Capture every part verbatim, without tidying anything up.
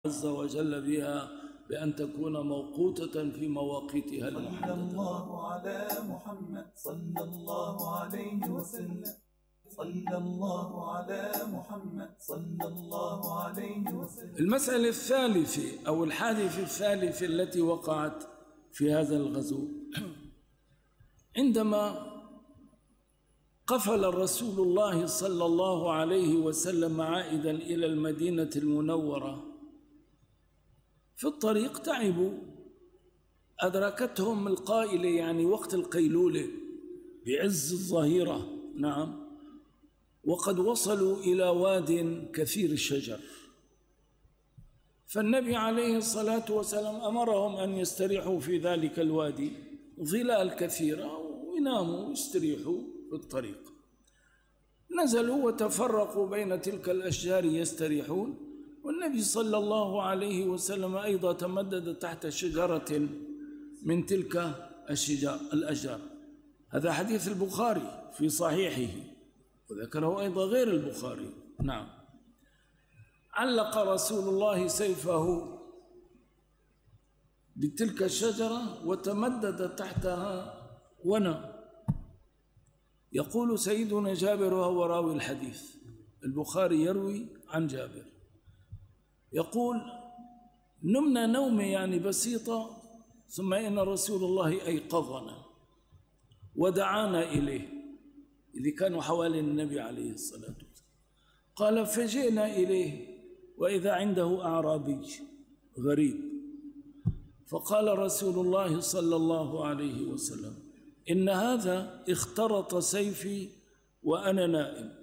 عز وجل بها بأن تكون موقوتة في مواقيتها المحددة. صلى الله على محمد صلى الله عليه وسلم. صلى الله على محمد صلى الله عليه وسلم. المسألة الثالثة أو الحادثة الثالثة التي وقعت في هذا الغزو عندما قفل رسول الله صلى الله عليه وسلم عائدا إلى المدينة المنورة. في الطريق تعبوا، أدركتهم القائلة يعني وقت القيلولة بعز الظهيرة، نعم، وقد وصلوا إلى واد كثير الشجر، فالنبي عليه الصلاة والسلام أمرهم أن يستريحوا في ذلك الوادي، ظلال كثيرة، ويناموا ويستريحوا في الطريق. نزلوا وتفرقوا بين تلك الأشجار يستريحون، والنبي صلى الله عليه وسلم أيضا تمدد تحت شجرة من تلك الأشجار. هذا حديث البخاري في صحيحه، وذكره أيضا غير البخاري. نعم. علق رسول الله سيفه بتلك الشجرة وتمدد تحتها ونام. يقول سيدنا جابر وهو راوي الحديث، البخاري يروي عن جابر، يقول: نمنا نومة يعني بسيطة، ثم إن رسول الله أيقظنا ودعانا إليه، اللي كانوا حوالي النبي عليه الصلاة والسلام. قال: فجئنا إليه وإذا عنده أعرابي غريب، فقال رسول الله صلى الله عليه وسلم: إن هذا اخترط سيفي وأنا نائم،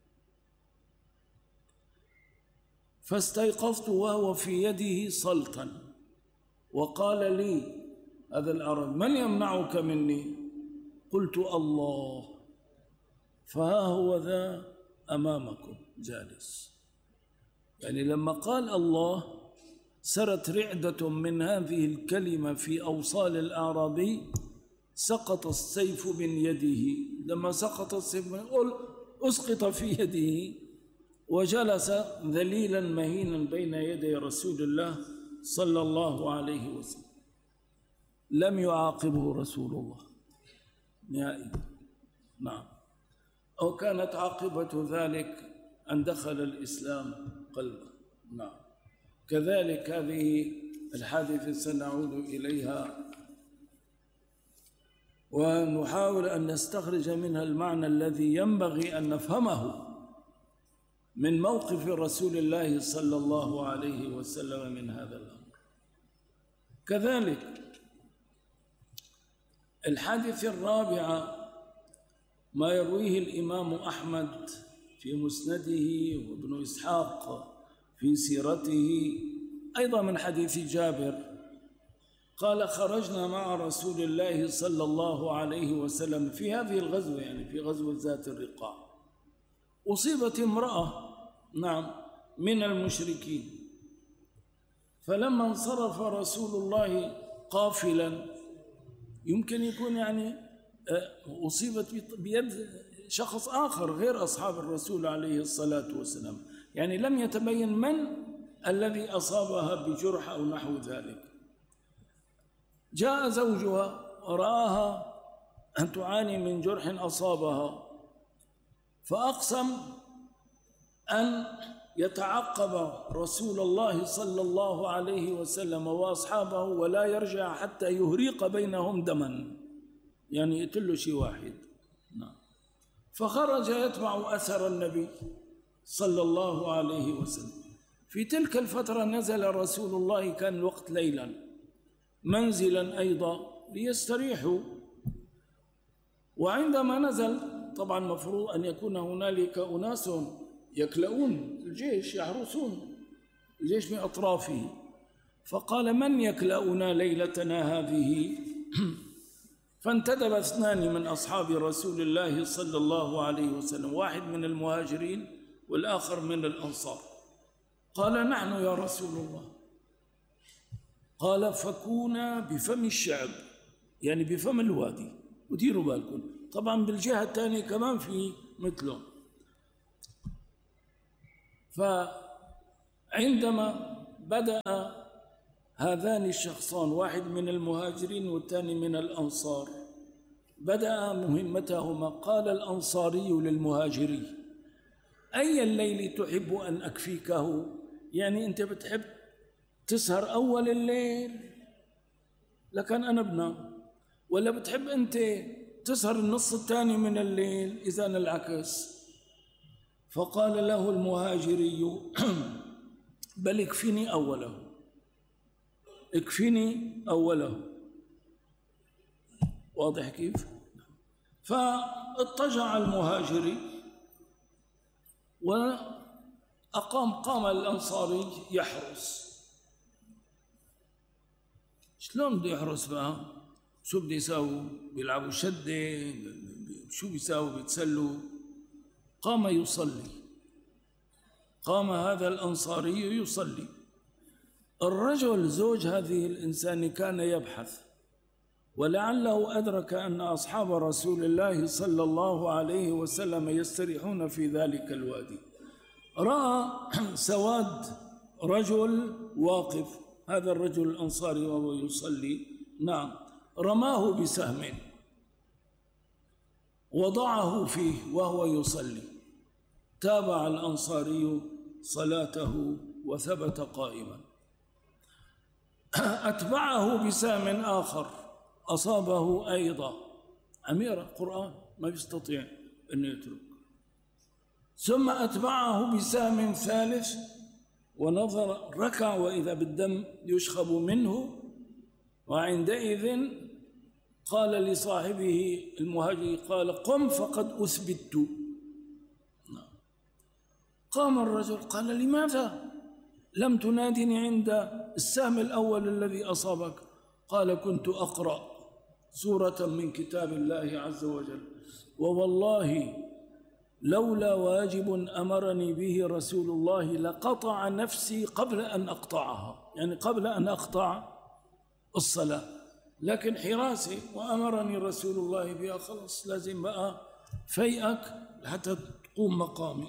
فاستيقظت وهو في يده سلطا، وقال لي هذا الأعرابي: من يمنعك مني؟ قلت: الله، فها هو ذا أمامكم جالس. يعني لما قال الله سرت رعدة من هذه الكلمة في أوصال الأعرابي، سقط السيف من يده. لما سقط السيف من أسقط في يده، وجلس ذليلا مهينا بين يدي رسول الله صلى الله عليه وسلم. لم يعاقبه رسول الله نهائيا. نعم. أو كانت عاقبة ذلك أن دخل الإسلام قلبه. نعم. كذلك هذه الحادثة سنعود إليها ونحاول أن نستخرج منها المعنى الذي ينبغي أن نفهمه من موقف رسول الله صلى الله عليه وسلم من هذا الأمر. كذلك الحادثة الرابعة ما يرويه الإمام أحمد في مسنده وابن إسحاق في سيرته أيضا من حديث جابر، قال: خرجنا مع رسول الله صلى الله عليه وسلم في هذه الغزوة، يعني في غزوة ذات الرقاع. أصيبت امرأة، نعم، من المشركين، فلما انصرف رسول الله قافلا، يمكن يكون يعني أصيبت بيد شخص آخر غير أصحاب الرسول عليه الصلاة والسلام، يعني لم يتبين من الذي أصابها بجرح أو نحو ذلك. جاء زوجها ورآها أن تعاني من جرح أصابها، فأقسم أن يتعقب رسول الله صلى الله عليه وسلم وأصحابه ولا يرجع حتى يهريق بينهم دما، يعني يقتل شيء واحد. نعم. فخرج يتبع أثر النبي صلى الله عليه وسلم. في تلك الفترة نزل رسول الله، كان الوقت ليلا، منزلا أيضا ليستريحوا. وعندما نزل، طبعا مفروض أن يكون هنالك أناس يكلؤون الجيش، يحرسون الجيش من أطرافه، فقال: من يكلؤنا ليلتنا هذه؟ فانتدب اثنان من أصحاب رسول الله صلى الله عليه وسلم، واحد من المهاجرين والآخر من الأنصار. قال: نحن يا رسول الله. قال: فكونا بفم الشعب، يعني بفم الوادي، وديروا بالكم، طبعا بالجهة الثانية كمان في مثلهم. فعندما بدأ هذان الشخصان، واحد من المهاجرين والثاني من الأنصار، بدأ مهمتهما. قال الأنصاري للمهاجري: أي الليل تحب أن أكفيكه؟ يعني أنت بتحب تسهر أول الليل لكن أنا بنام، ولا بتحب أنت تسهر النص الثاني من الليل؟ إذا العكس. فقال له المهاجري: بل اكفني أوله، اكفني أوله. واضح كيف؟ فاضطجع المهاجري وأقام قام الأنصاري يحرس. شلون بده يحرس بقى؟ شو بده يساووا؟ بيلعبوا شدة؟ شو بيساووا؟ بيتسلوا؟ قام يصلي، قام هذا الأنصاري يصلي. الرجل زوج هذه الإنسان كان يبحث، ولعله أدرك أن أصحاب رسول الله صلى الله عليه وسلم يستريحون في ذلك الوادي. رأى سواد رجل واقف، هذا الرجل الأنصاري وهو يصلي، نعم، رماه بسهم وضعه فيه وهو يصلي. تابع الأنصاري صلاته وثبت قائما. أتبعه بسهم آخر أصابه أيضا. أميرة قرآن ما يستطيع أن يترك. ثم أتبعه بسهم ثالث ونظر، ركع وإذا بالدم يشخب منه، وعندئذ قال لصاحبه المهاجر، قال: قم فقد أثبت. قام الرجل قال: لماذا لم تنادني عند السهم الأول الذي أصابك؟ قال: كنت أقرأ سورة من كتاب الله عز وجل، ووالله لولا واجب أمرني به رسول الله لقطع نفسي قبل أن أقطعها، يعني قبل أن أقطع الصلاة، لكن حراسي وأمرني رسول الله بها، خلص لازم بقى فيئك حتى تقوم مقامي.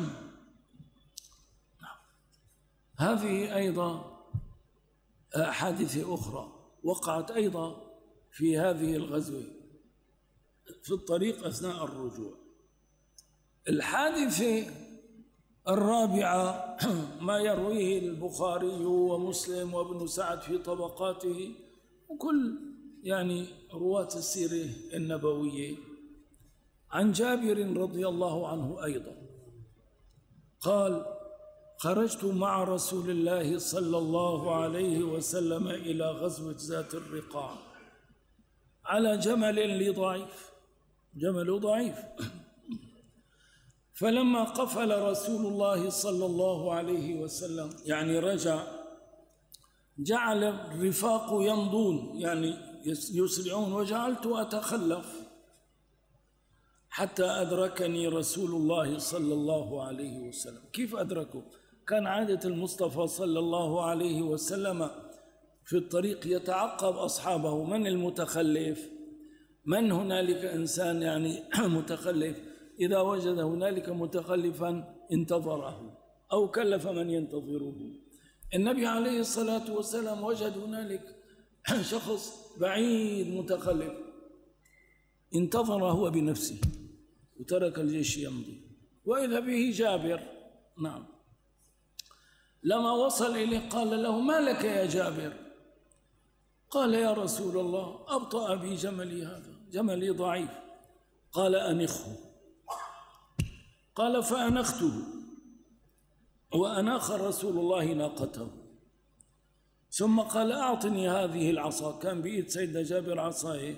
هذه أيضا حادثة أخرى وقعت أيضا في هذه الغزوة في الطريق أثناء الرجوع. الحادثة الرابعة ما يرويه البخاري ومسلم وابن سعد في طبقاته وكل يعني رواة السيرة النبوية عن جابر رضي الله عنه أيضا قال: خرجت مع رسول الله صلى الله عليه وسلم إلى غزوة ذات الرقاع على جمل لي ضعيف، جمل ضعيف. فلما قفل رسول الله صلى الله عليه وسلم يعني رجع، جعل الرفاق يمضون يعني يسرعون، وجعلت أتخلف حتى أدركني رسول الله صلى الله عليه وسلم. كيف أدركه؟ كان عادة المصطفى صلى الله عليه وسلم في الطريق يتعقب أصحابه. من المتخلف؟ من هنالك إنسان يعني متخلف، إذا وجد هنالك متخلفا انتظره أو كلف من ينتظره. النبي عليه الصلاة والسلام وجد هنالك شخص بعيد متخلف، انتظر هو بنفسه وترك الجيش يمضي، وإذا به جابر. نعم. لما وصل إليه قال له: ما لك يا جابر؟ قال: يا رسول الله أبطأ بي جملي، هذا جملي ضعيف. قال: أنخه. قال: فأنخته، وأناخ رسول الله ناقته. ثم قال: أعطني هذه العصا، كان بإيد سيدنا جابر عصايه،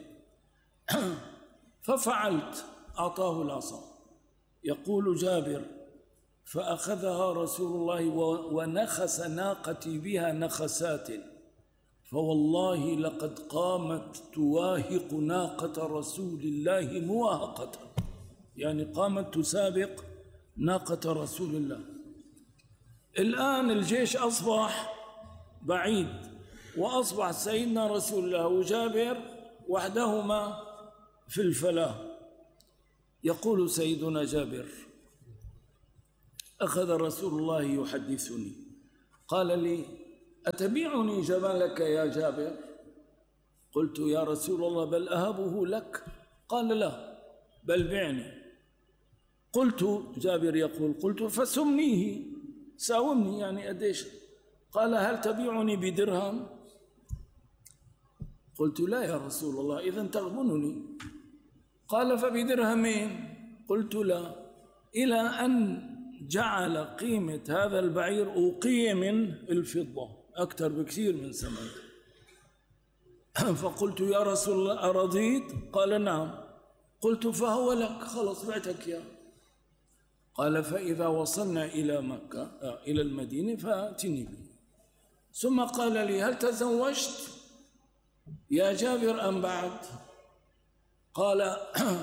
ففعلت، أعطاه العصا. يقول جابر: فأخذها رسول الله ونخس ناقتي بها نخسات، فوالله لقد قامت تواهق ناقة رسول الله مواهقة، يعني قامت تسابق ناقة رسول الله. الآن الجيش أصبح بعيد، وأصبح سيدنا رسول الله وجابر وحدهما في الفلاة. يقول سيدنا جابر: أخذ رسول الله يحدثني، قال لي: أتبيعني جمالك يا جابر؟ قلت يا رسول الله بل أهبه لك. قال لا بل بعني. قلت جابر يقول قلت فسمنيه، ساومني يعني أديش. قال هل تبيعني بدرهم؟ قلت لا يا رسول الله إذن تغبنني. قال فبدرهمين؟ قلت لا، إلى أن جعل قيمة هذا البعير أوقية من الفضة أكثر بكثير من ثمنه. فقلت يا رسول الله أرضيت؟ قال نعم. قلت فهو لك، خلص بعتك يا. قال فإذا وصلنا إلى مكة آه إلى المدينة فأتني به. ثم قال لي هل تزوجت يا جابر أم بعد؟ قال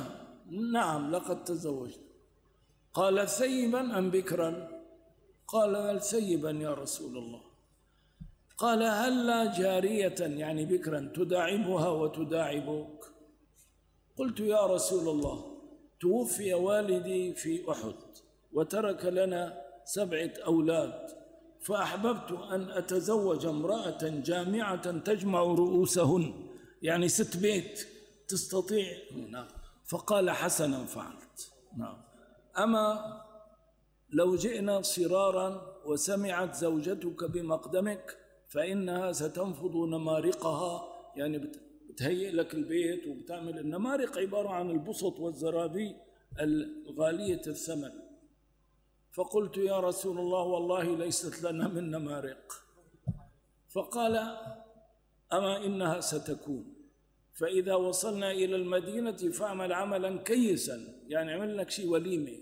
نعم لقد تزوجت. قال ثيبا أم بكرا؟ قال بل ثيبا يا رسول الله. قال هل لا جارية يعني بكرا تداعبها وتداعبك؟ قلت يا رسول الله توفي والدي في أحد وترك لنا سبعة أولاد، فأحببت أن أتزوج امرأة جامعة تجمع رؤوسهن، يعني ست بيت تستطيع. نعم. فقال حسنا فعلت. نعم. أما لو جئنا صرارا وسمعت زوجتك بمقدمك فإنها ستنفض نمارقها، يعني بتهيئ لك البيت وبتعمل. النمارق عبارة عن البسط والزرابي الغالية الثمن. فقلت يا رسول الله والله ليست لنا من نمارق. فقال أما إنها ستكون، فإذا وصلنا إلى المدينة فاعمل عملا كيسا، يعني عمل لك شيء وليمة.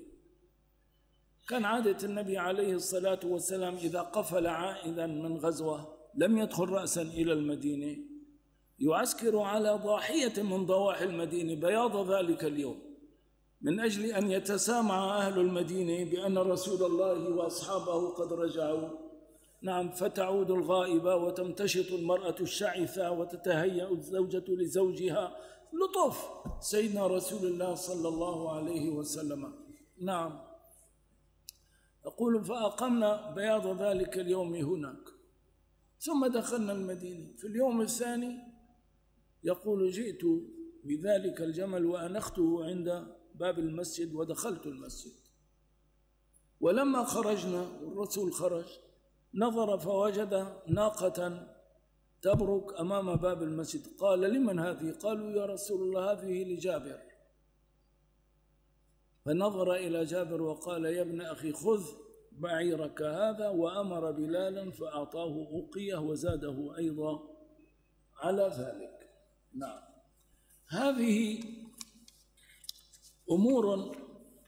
كان عادة النبي عليه الصلاة والسلام إذا قفل عائدا من غزوة لم يدخل رأسا إلى المدينة، يعسكر على ضاحية من ضواحي المدينة بياض ذلك اليوم، من أجل أن يتسامع أهل المدينة بأن رسول الله وأصحابه قد رجعوا. نعم. فتعود الغائبة وتمتشط المرأة الشعثة وتتهيأ الزوجة لزوجها. لطف سيدنا رسول الله صلى الله عليه وسلم. نعم. يقول فأقمنا بياض ذلك اليوم هناك، ثم دخلنا المدينة. في اليوم الثاني يقول جئت بذلك الجمل وأنخته عند باب المسجد ودخلت المسجد، ولما خرجنا والرسول خرج نظر فوجد ناقة تبرك أمام باب المسجد. قال لمن هذه؟ قالوا يا رسول الله هذه لجابر. فنظر إلى جابر وقال يا ابن أخي خذ بعيرك هذا، وأمر بلالا فأعطاه أوقية وزاده أيضا على ذلك. نعم. هذه أمور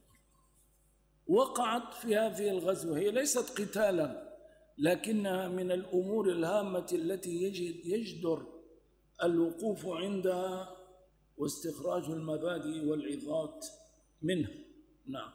وقعت في هذه الغزوة، هي ليست قتالا لكنها من الأمور الهامة التي يجدر الوقوف عندها واستخراج المبادئ والعظات منها. نعم.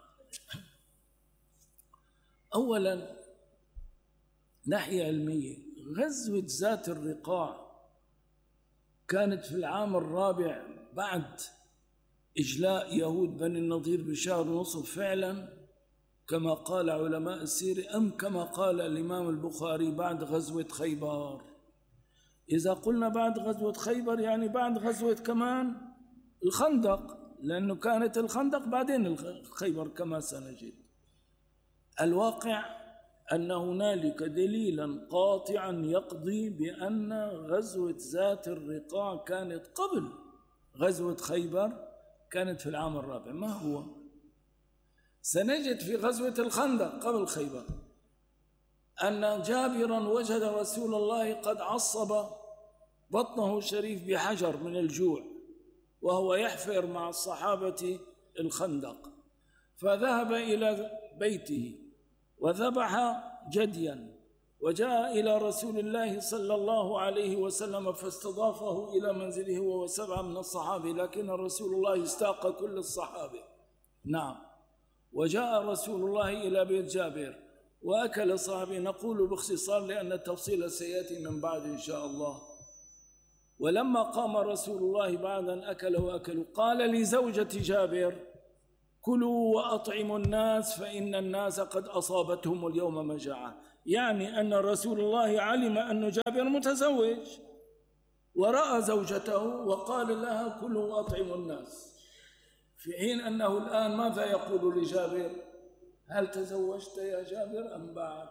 أولا ناحية علمية، غزوة ذات الرقاع كانت في العام الرابع بعد إجلاء يهود بني النضير بشهر ونصف فعلا كما قال علماء السيرة، أم كما قال الإمام البخاري بعد غزوة خيبر. إذا قلنا بعد غزوة خيبر يعني بعد غزوة كمان الخندق، لأنه كانت الخندق بعدين الخيبر كما سنجد. الواقع أن هنالك دليلا قاطعا يقضي بأن غزوة ذات الرقاع كانت قبل غزوة خيبر، كانت في العام الرابع. ما هو؟ سنجد في غزوة الخندق قبل خيبر أن جابرا وجد رسول الله قد عصب بطنه الشريف بحجر من الجوع وهو يحفر مع الصحابة الخندق، فذهب إلى بيته وذبح جديا وجاء إلى رسول الله صلى الله عليه وسلم فاستضافه إلى منزله هو وسبعة من الصحابة، لكن رسول الله استاق كل الصحابة. نعم. وجاء رسول الله إلى بيت جابر وأكل صحابي، نقول باختصار لأن التفصيل سيأتي من بعد إن شاء الله. ولما قام رسول الله بعد أن أكل وأكلوا قال لزوجة جابر كلوا وأطعموا الناس فإن الناس قد أصابتهم اليوم مجاعة. يعني أن رسول الله علم أن جابر متزوج ورأى زوجته وقال لها كلوا وأطعموا الناس، في حين أنه الآن ماذا يقول لجابر؟ هل تزوجت يا جابر أم بعد؟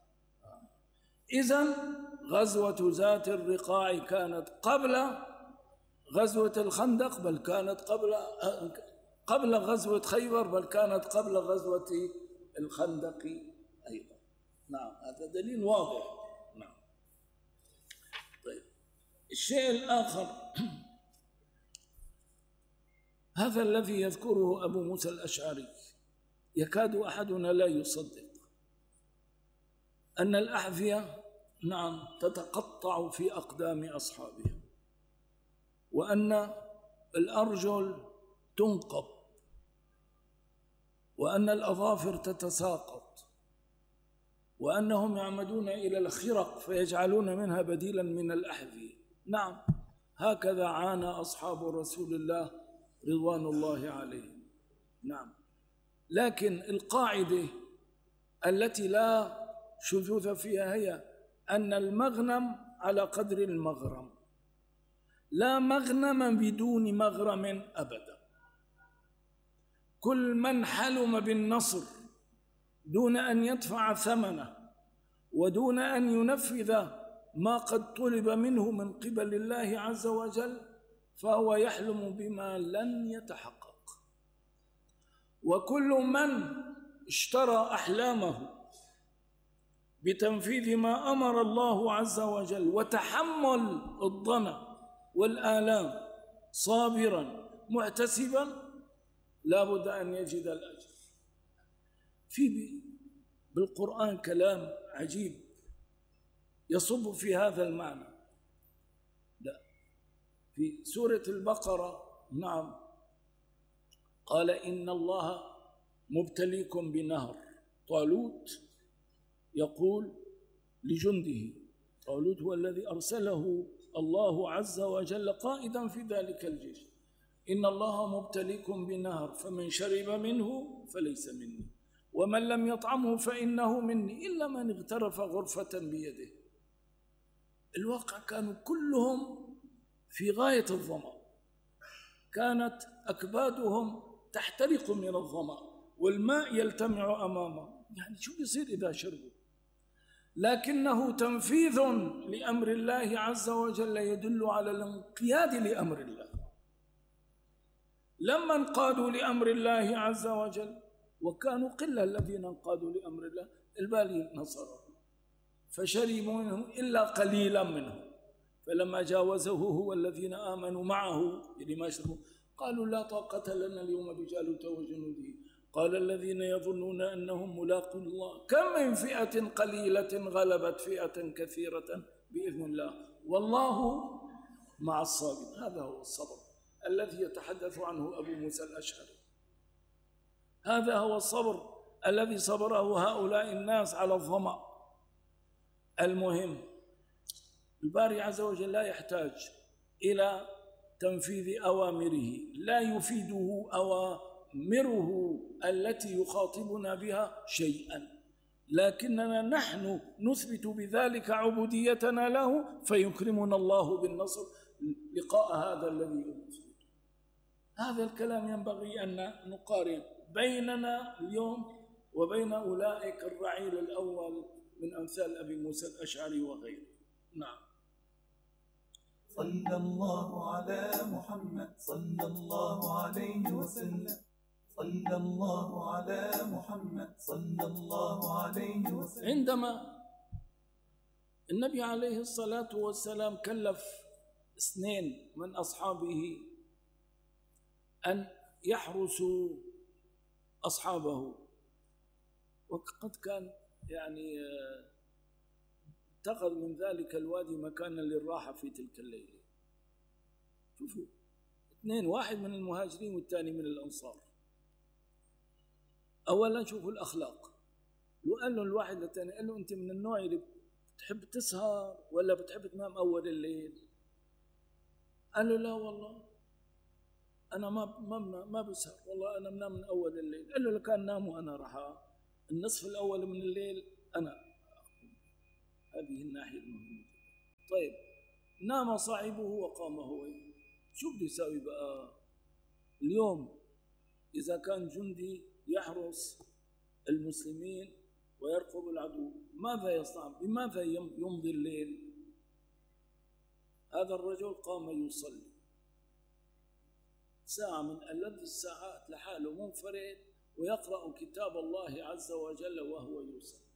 إذن غزوة ذات الرقاع كانت قبل غزوة الخندق، بل كانت قبل قبل غزوة خيبر، بل كانت قبل غزوة الخندق أيضا. نعم، هذا دليل واضح. نعم. طيب، الشيء الآخر هذا الذي يذكره أبو موسى الأشعري يكاد أحدنا لا يصدق، أن الأحذية نعم تتقطع في أقدام أصحابها، وأن الأرجل تنقب، وأن الأظافر تتساقط، وأنهم يعمدون إلى الخرق فيجعلون منها بديلا من الأحذية. نعم، هكذا عانى أصحاب رسول الله رضوان الله عليهم. نعم، لكن القاعدة التي لا شذوذ فيها هي أن المغنم على قدر المغرم، لا مغنم بدون مغرم أبدا. كل من حلم بالنصر دون أن يدفع ثمنه ودون أن ينفذ ما قد طلب منه من قبل الله عز وجل فهو يحلم بما لن يتحقق. وكل من اشترى أحلامه بتنفيذ ما أمر الله عز وجل وتحمل الضنا والآلام صابرا محتسبا لا بد أن يجد الأجر. في بالقرآن كلام عجيب يصب في هذا المعنى. لا، في سورة البقرة نعم قال إن الله مبتليكم بنهر. طالوت يقول لجنده، طالوت هو الذي أرسله الله عز وجل قائدا في ذلك الجيش، إن الله مبتليكم بنهر فمن شرب منه فليس مني ومن لم يطعمه فإنه مني إلا من اغترف غرفة بيده. الواقع كانوا كلهم في غاية الظمأ، كانت أكبادهم تحترق من الظمأ والماء يلتمع أمامه، يعني شو بيصير إذا شربوا؟ لكنه تنفيذ لأمر الله عز وجل يدل على الانقياد لأمر الله. لما انقادوا لأمر الله عز وجل، وكانوا قلة الذين انقادوا لأمر الله، البالي نصرهم فشربوا منهم إلا قليلا منهم، فلما جاوزه هو الذين آمنوا معه لما شربوا قالوا لا طاقة لنا اليوم بجالوت وجنوده قال الذين يظنون أنهم ملاقو الله كم من فئة قليلة غلبت فئة كثيرة بإذن الله والله مع الصابرين. هذا هو الصبر الذي يتحدث عنه أبو موسى الأشعري، هذا هو الصبر الذي صبره هؤلاء الناس على الظمأ. المهم الباري عز وجل لا يحتاج إلى تنفيذ أوامره، لا يفيده أوامره التي يخاطبنا بها شيئا، لكننا نحن نثبت بذلك عبوديتنا له فيكرمنا الله بالنصر لقاء هذا الذي يريد. هذا الكلام ينبغي أن نقارن بيننا اليوم وبين أولئك الرعيل الأول من أمثال أبي موسى الأشعري وغيره. نعم. صلى الله على محمد صلى الله عليه وسلم، صلى الله على محمد صلى الله عليه وسلم. عندما النبي عليه الصلاة والسلام كلف اثنين من أصحابه أن يحرسوا أصحابه، وقد كان يعني اتخذ من ذلك الوادي مكانا للراحة في تلك الليلة. شوفوا اثنين، واحد من المهاجرين والثاني من الأنصار. أولا شوفوا الأخلاق، وقال له الواحد للثاني قال له أنت من النوع اللي بتحب تسهر ولا بتحب تنام أول الليل؟ قال له لا والله أنا ما ما ما بسهر، والله أنا بنام من أول الليل. قال له لو كان نام وأنا راح النصف الأول من الليل أنا. هذه الناحية المهمة. طيب نام صاحبه وقام هو، شو بده يساوي بقى اليوم إذا كان جندي يحرس المسلمين ويرقب العدو؟ ماذا يصنع؟ بماذا يمضي الليل؟ هذا الرجل قام يصلي ساعة من ألذ الساعات لحاله منفرد ويقرأ كتاب الله عز وجل وهو يصلي.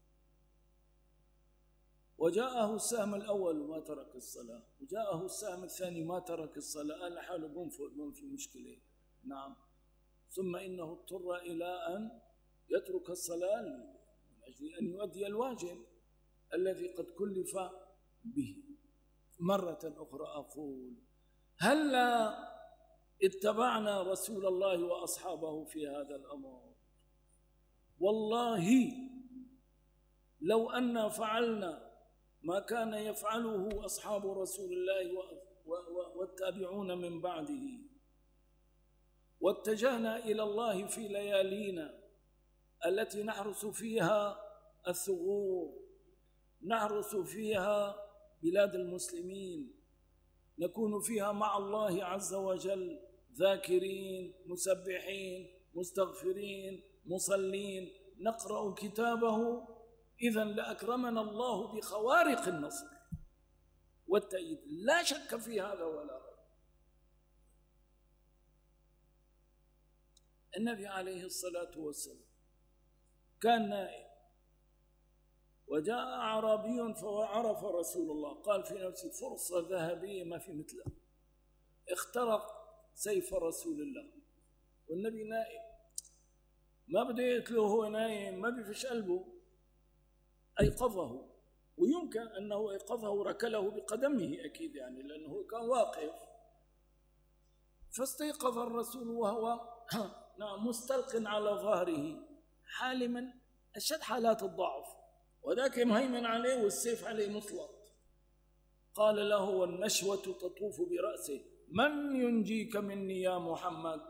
وجاءه السهم الأول وما ترك الصلاة، وجاءه السهم الثاني ما ترك الصلاة، قال لحاله بنفق ما في مشكلة. نعم. ثم إنه اضطر إلى أن يترك الصلاة من أجل أن يؤدي الواجب الذي قد كلف به. مرة أخرى أقول هلا اتبعنا رسول الله وأصحابه في هذا الأمر؟ والله لو أن فعلنا ما كان يفعله أصحاب رسول الله والتابعون من بعده، واتجهنا إلى الله في ليالينا التي نحرس فيها الثغور، نحرس فيها بلاد المسلمين، نكون فيها مع الله عز وجل ذاكرين مسبحين مستغفرين مصلين، نقرأ كتابه، إذن لأكرمنا الله بخوارق النصر والتأييد، لا شك في هذا ولا ريب. النبي عليه الصلاة والسلام كان نائم وجاء أعرابي فعرف رسول الله، قال في نفسه فرصة ذهبية ما في مثلها، اخترق سيف رسول الله والنبي نائم، ما بده يقتله هو نايم، ما بيفش قلبه، أيقظه، ويمكن أنه أيقظه ركله بقدمه أكيد يعني لأنه كان واقف. فاستيقظ الرسول وهو نعم مستلق على ظهره حالما أشد حالات الضعف، وذاك مهيمن عليه والسيف عليه مسلط. قال له والنشوة تطوف برأسه من ينجيك مني يا محمد؟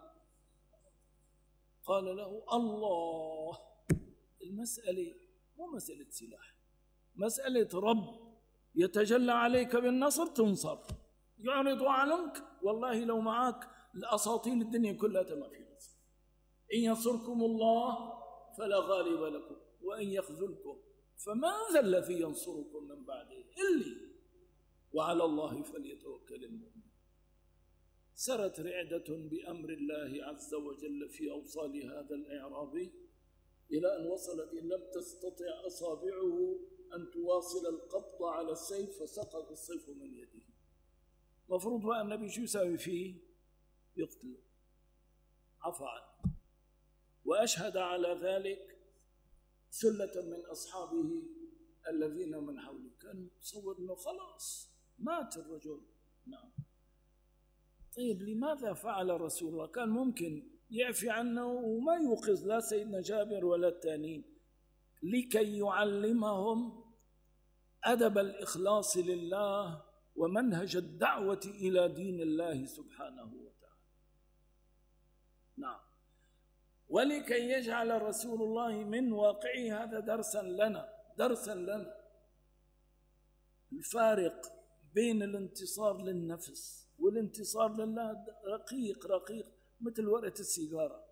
قال له الله. المسألة مو مسألة سلاح، مسألة رب يتجلى عليك بالنصر تنصر، يعرض عنك والله لو معك الأساطيل الدنيا كلها ما في نصر. إن ينصركم الله فلا غالب لكم وإن يخذلكم فمن ذا الذي ينصركم من بعده إلا وعلى الله فليتوكل المؤمن. سرت رعدة بأمر الله عز وجل في أوصال هذا الإعرابي إلى أن وصلت إن لم تستطع أصابعه أن تواصل القبض على السيف فسقط السيف من يده. مفروض بقى النبي شو يساوي فيه؟ يقتله، عفى عنه. وأشهد على ذلك ثلة من أصحابه الذين من حوله، كان متصور أنه خلاص مات الرجل. نعم. طيب لماذا فعل رسول الله؟ كان ممكن يعفي عنه وما يوقظ لا سيدنا جابر ولا التانين، لكي يعلمهم أدب الإخلاص لله ومنهج الدعوة إلى دين الله سبحانه وتعالى. نعم. ولكي يجعل رسول الله من واقعه هذا درسا لنا، درسا لنا الفارق بين الانتصار للنفس والانتصار لله رقيق رقيق مثل ورقة السيجارة.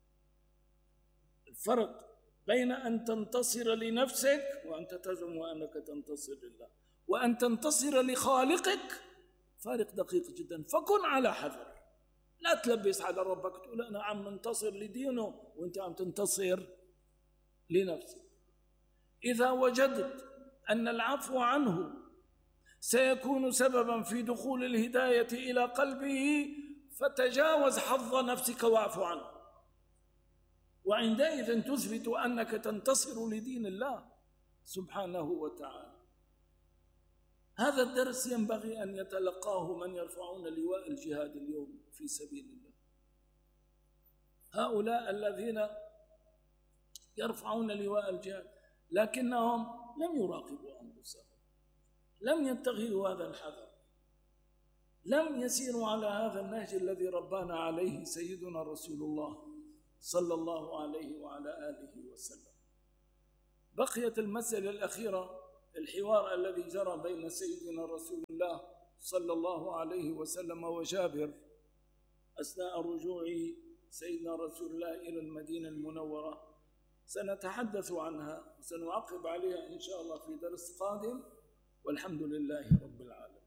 الفرق بين أن تنتصر لنفسك وأنت تزعم أنك تنتصر لله وأن تنتصر لخالقك فارق دقيق جدا. فكن على حذر، لا تلبس على ربك تقول أنا عم منتصر لدينه وأنت عم تنتصر لنفسك. إذا وجدت أن العفو عنه سيكون سببا في دخول الهداية إلى قلبه فتجاوز حظ نفسك واعف عنه، وعندئذ تثبت أنك تنتصر لدين الله سبحانه وتعالى. هذا الدرس ينبغي أن يتلقاه من يرفعون لواء الجهاد اليوم في سبيل الله. هؤلاء الذين يرفعون لواء الجهاد لكنهم لم يراقبوا أنفسهم، لم يتخذوا هذا الحذر، لم يسيروا على هذا النهج الذي ربانا عليه سيدنا رسول الله صلى الله عليه وعلى آله وسلم. بقيت المسألة الأخيرة الحوار الذي جرى بين سيدنا رسول الله صلى الله عليه وسلم وجابر أثناء رجوع سيدنا رسول الله إلى المدينة المنورة سنتحدث عنها وسنعقب عليها إن شاء الله في درس قادم، والحمد لله رب العالمين.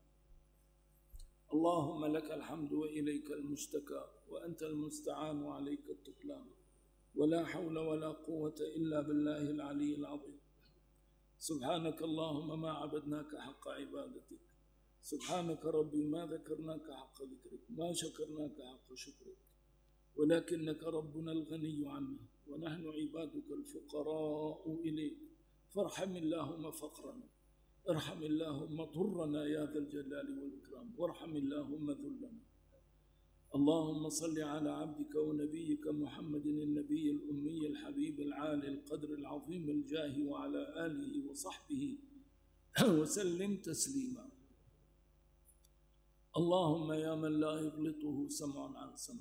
اللهم لك الحمد وإليك المشتكى وأنت المستعان وعليك التكلان، ولا حول ولا قوة إلا بالله العلي العظيم. سبحانك اللهم ما عبدناك حق عبادتك، سبحانك ربي ما ذكرناك حق ذكرك، ما شكرناك حق شكرك، ولكنك ربنا الغني عنا ونحن عبادك الفقراء إليك، فارحم اللهم فقرنا، ارحم اللهم ضرنا يا ذا الجلال والإكرام، وارحم اللهم ذلنا. اللهم صل على عبدك ونبيك محمد النبي الأمي الحبيب العالي القدر العظيم الجاه وعلى آله وصحبه وسلم تسليما. اللهم يا من لا يغلطه سمع عن سمع،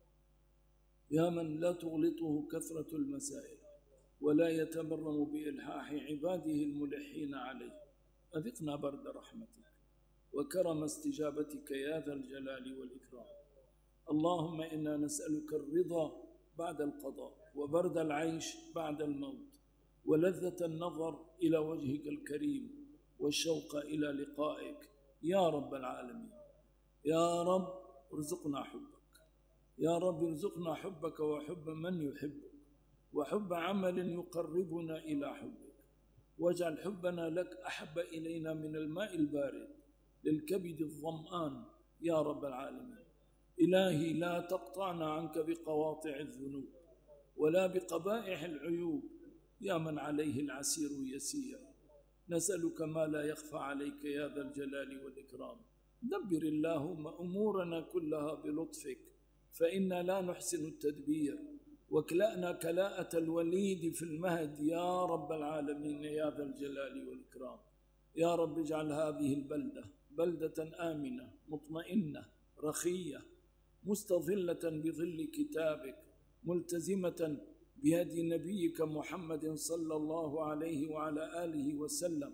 يا من لا تغلطه كثرة المسائل ولا يتبرم بإلحاح عباده الملحين عليه، أذقنا برد رحمتك وكرم استجابتك يا ذا الجلال والإكرام. اللهم إنا نسألك الرضا بعد القضاء، وبرد العيش بعد الموت، ولذة النظر إلى وجهك الكريم، والشوق إلى لقائك يا رب العالمين. يا رب ارزقنا حبك، يا رب ارزقنا حبك وحب من يحبك، وحب عمل يقربنا إلى حبك، واجعل حبنا لك أحب إلينا من الماء البارد للكبد الظمآن يا رب العالمين. إلهي لا تقطعنا عنك بقواطع الذنوب ولا بقبائح العيوب يا من عليه العسير يسير. نسألك ما لا يخفى عليك يا ذا الجلال والإكرام. دبر اللهم أمورنا كلها بلطفك، فإنا لا نحسن التدبير، واكلأنا كلاءة الوليد في المهد يا رب العالمين يا ذا الجلال والإكرام. يا رب اجعل هذه البلدة بلدة آمنة مطمئنة رخية مستظلة بظل كتابك، ملتزمة بهدي نبيك محمد صلى الله عليه وعلى آله وسلم،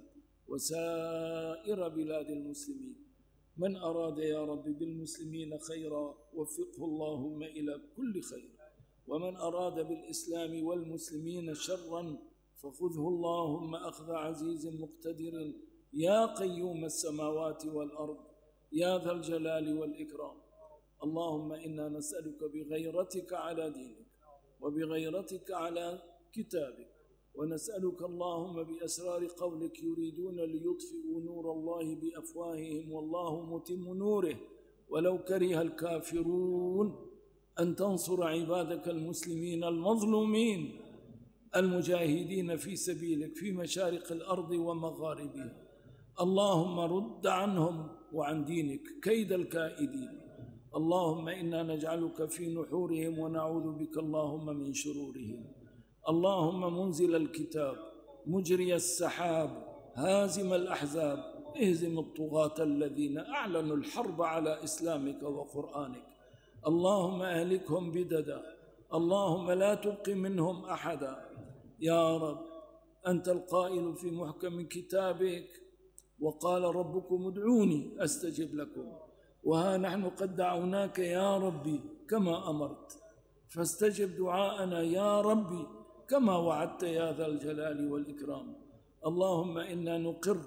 وسائر بلاد المسلمين. من أراد يا رب بالمسلمين خيرا وفقه اللهم إلى كل خير، ومن أراد بالإسلام والمسلمين شرا فخذه اللهم أخذ عزيز مقتدر يا قيوم السماوات والأرض يا ذا الجلال والإكرام. اللهم إنا نسألك بغيرتك على دينك وبغيرتك على كتابك، ونسألك اللهم بأسرار قولك يريدون ليطفئوا نور الله بأفواههم والله متم نوره ولو كره الكافرون، أن تنصر عبادك المسلمين المظلومين المجاهدين في سبيلك في مشارق الأرض ومغاربها. اللهم رد عنهم وعن دينك كيد الكائدين. اللهم إنا نجعلك في نحورهم ونعوذ بك اللهم من شرورهم. اللهم منزل الكتاب مجري السحاب هازم الأحزاب، اهزم الطغاة الذين أعلنوا الحرب على إسلامك وقرآنك. اللهم أهلكهم بددا، اللهم لا تبق منهم أحدا. يا رب أنت القائل في محكم كتابك وقال ربكم ادعوني أستجب لكم، وها نحن قد دعوناك يا ربي كما أمرت، فاستجب دعاءنا يا ربي كما وعدت يا ذا الجلال والإكرام. اللهم إنا نقر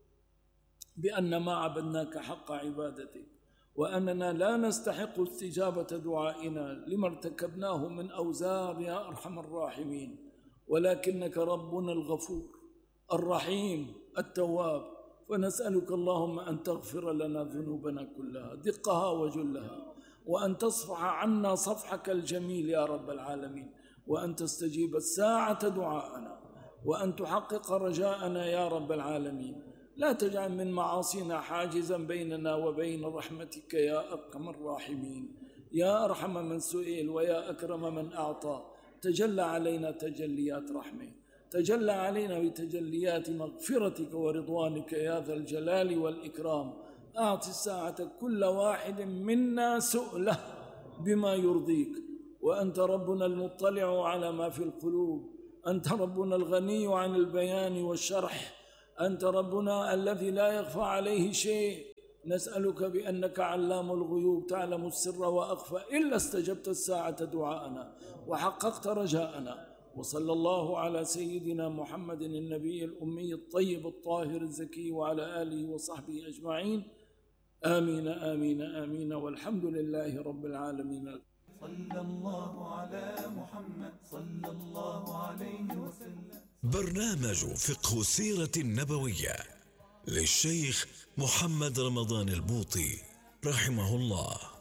بأن ما عبدناك حق عبادتك، وأننا لا نستحق استجابة دعائنا لما ارتكبناه من أوزار يا أرحم الراحمين، ولكنك ربنا الغفور الرحيم التواب، فنسألك اللهم أن تغفر لنا ذنوبنا كلها دقها وجلها، وأن تصفح عنا صفحك الجميل يا رب العالمين، وأن تستجيب الساعة دعاءنا، وأن تحقق رجاءنا يا رب العالمين. لا تجعل من معاصينا حاجزا بيننا وبين رحمتك يا أرحم الراحمين، يا أرحم من سئل ويا أكرم من أعطى. تجلى علينا تجليات رحمة، تجلى علينا بتجليات مغفرتك ورضوانك يا ذا الجلال والإكرام. أعط الساعة كل واحد منا سؤله بما يرضيك، وأنت ربنا المطلع على ما في القلوب، أنت ربنا الغني عن البيان والشرح، أنت ربنا الذي لا يخفى عليه شيء، نسألك بأنك علام الغيوب تعلم السر وأخفى، إلا استجبت الساعة دعاءنا وحققت رجاءنا. وصلى الله على سيدنا محمد النبي الأمي الطيب الطاهر الزكي وعلى آله وصحبه أجمعين. آمين آمين آمين، والحمد لله رب العالمين. صلى الله على محمد صلى الله عليه وسلم. برنامج فقه السيرة النبوية للشيخ محمد رمضان البوطي رحمه الله.